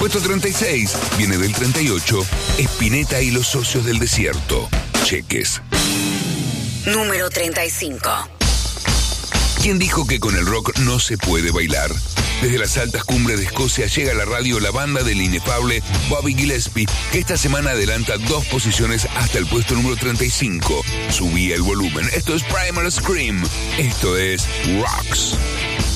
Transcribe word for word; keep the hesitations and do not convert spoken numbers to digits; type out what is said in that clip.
Puesto treinta y seis, viene del treinta y ocho, Spinetta y los socios del desierto. Cheques. Número treinta y cinco. ¿Quién dijo que con el rock no se puede bailar? Desde las altas cumbres de Escocia llega a la radio la banda del inefable Bobby Gillespie, que esta semana adelanta dos posiciones hasta el puesto número treinta y cinco. Subía el volumen. Esto es Primal Scream. Esto es Rocks.